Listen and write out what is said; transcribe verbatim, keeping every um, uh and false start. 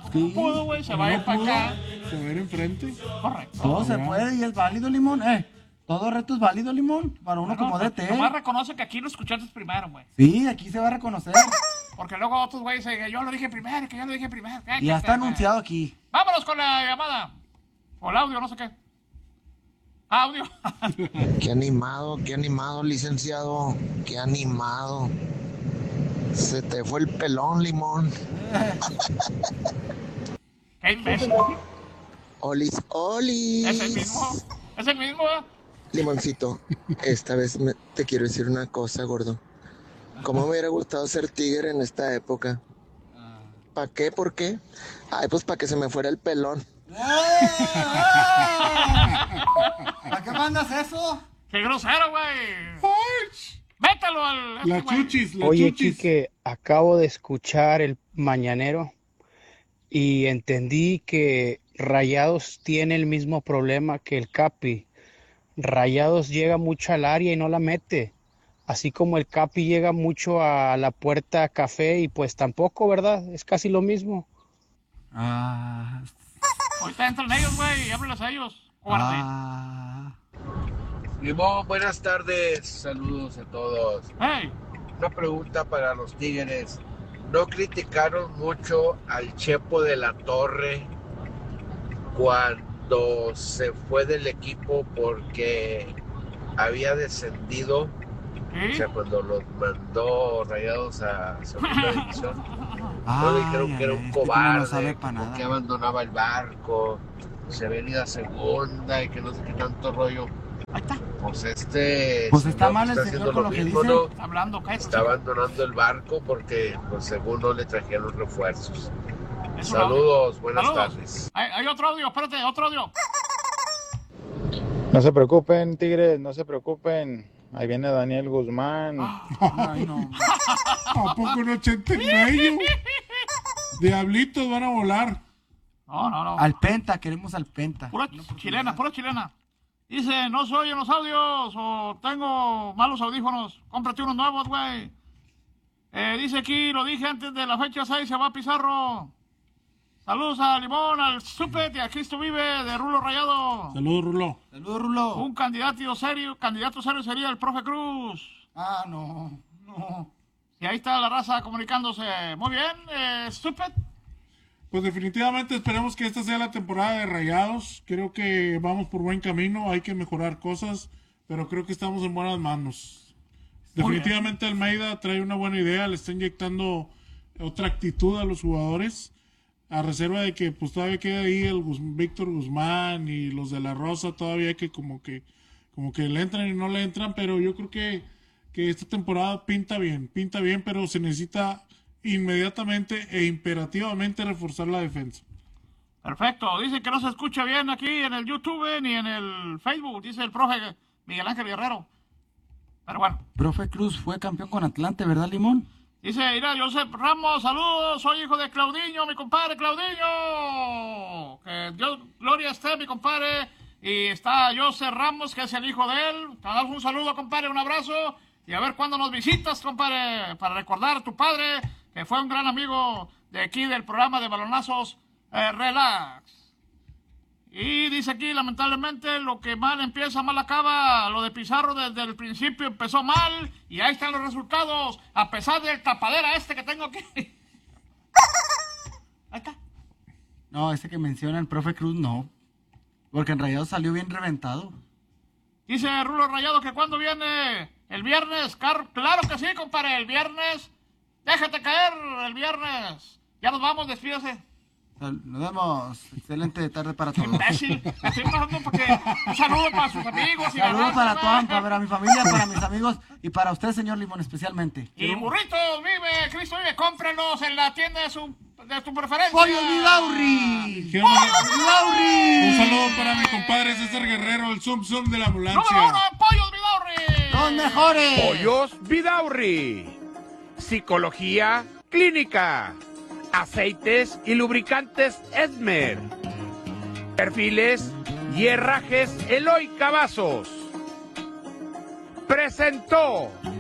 Sí. No pudo, güey, se va a ir No para pudo. acá. Se va a ir enfrente. Correcto. Todo se Ya. puede y es válido, Limón. Eh, todo reto es válido, Limón. Para uno Bueno, como D T. nomás reconoce que aquí lo escuchaste primero, güey. Sí, aquí se va a reconocer. Porque luego otros güeyes dicen que yo lo dije primero, que yo lo dije primero. Y ya está anunciado aquí. Vámonos con la llamada. O el audio, no sé qué. Audio. Qué animado, qué animado, licenciado. Qué animado. Se te fue el pelón, Limón. ¿Qué imbécil? Olis, olis. Es el mismo. Es el mismo, ¿eh? Limoncito, esta vez me- te quiero decir una cosa, gordo. ¿Cómo me hubiera gustado ser tigre en esta época? ¿Para qué? ¿Por qué? Ay, pues para que se me fuera el pelón. ¿Para qué mandas eso? ¡Qué grosero, güey! ¡Mételo al... este La güey! chuchis, la Oye, chuchis. Quique, acabo de escuchar el mañanero y entendí que Rayados tiene el mismo problema que el Capi. Rayados llega mucho al área y no la mete, así como el Capi llega mucho a la puerta café y pues tampoco, ¿verdad? Es casi lo mismo. Ah. Ahorita entran ellos, güey, y hábleles a ellos. Cobarde. Ah. Limón, buenas tardes, saludos a todos. ¡Hey! Una pregunta para los Tigres. ¿No criticaron mucho al Chepo de la Torre cuando se fue del equipo porque había descendido? O sea, cuando los mandó Rayados a segunda división. No dijeron que era un Ay, este que no lo sabe cobarde, pa' nada. que abandonaba el barco, se había ido a segunda y que no sé qué tanto rollo. Ahí está. Pues este Pues está señor mal el está señor haciendo con lo lo que mismo, dice. ¿no? Está hablando, cállate. Está abandonando el barco porque pues según no le trajeron refuerzos. Es un Saludos, buenas Saludos. tardes. Hay, hay otro audio, espérate, otro audio. No se preocupen, Tigres, no se preocupen. Ahí viene Daniel Guzmán. Ay, no. ¿A poco no ochenta y medio? Diablitos van a volar. No, no, no. Al Penta, queremos al Penta. Pura chilena, pura chilena. Dice, no se oyen los audios o tengo malos audífonos. Cómprate unos nuevos, güey. Eh, dice aquí, lo dije antes de la fecha seis, se va a Pizarro. Saludos a Limón, al Supet y a Cristo Vive de Rulo Rayado. Saludos, Rulo. Saludos, Rulo. Un candidato serio, candidato serio sería el profe Cruz. Ah, no, no. Y ahí está la raza comunicándose. Muy bien, eh, Supet. Pues definitivamente esperemos que esta sea la temporada de Rayados. Creo que vamos por buen camino, hay que mejorar cosas, pero creo que estamos en buenas manos. Muy Definitivamente Almeida trae una buena idea, le está inyectando otra actitud a los jugadores, a reserva de que pues todavía queda ahí el Gus- Víctor Guzmán y los de la Rosa, todavía que como que como que le entran y no le entran, pero yo creo que, que esta temporada pinta bien, pinta bien, pero se necesita inmediatamente e imperativamente reforzar la defensa. Perfecto. Dice que no se escucha bien aquí en el YouTube ni en el Facebook. Dice el profe Miguel Ángel Guerrero. Pero bueno. Profe Cruz fue campeón con Atlante, ¿verdad, Limón? Dice, mira, Josep Ramos, saludos, soy hijo de Claudinho, mi compadre Claudinho. Que Dios, gloria esté, mi compadre. Y está Josep Ramos, que es el hijo de él. Te damos un saludo, compadre, un abrazo. Y a ver cuándo nos visitas, compadre, para recordar a tu padre, que fue un gran amigo de aquí del programa de balonazos eh, Relax. Y dice aquí, lamentablemente, lo que mal empieza, mal acaba. Lo de Pizarro desde el principio empezó mal. Y ahí están los resultados, a pesar del tapadera este que tengo aquí. Ahí está. No, ese que menciona el profe Cruz no. Porque en Rayados salió bien reventado. Dice Rulo Rayado que cuando viene el viernes. Car claro que sí, compadre, el viernes. Déjate caer el viernes. Ya nos vamos, despídase. Nos vemos. Excelente tarde para todos. Imbécil. Estoy pasando porque un saludo para sus amigos. Y la Saludos raza, para güey. todos, para mi familia, para mis amigos y para usted, señor Limón, especialmente. Y burritos, vive, Cristo vive, cómprenos en la tienda de su, de tu preferencia. ¡Pollo Vidaurri! Quiero mandar- ¡Pollo Vidaurri! Un saludo para mi compadre César Guerrero, el Zoom Zoom de la ambulancia. Número uno, Pollos Vidaurri. ¡Los mejores! Pollos Vidaurri. Psicología clínica. Aceites y lubricantes Esmer. Perfiles y herrajes Eloy Cavazos. Presentó